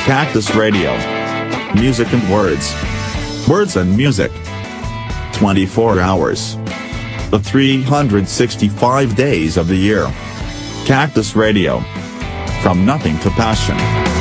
Cactus Radio. Music and words. Words and music. 24 hours. The 365 days of the year. Cactus Radio. From nothing to passion.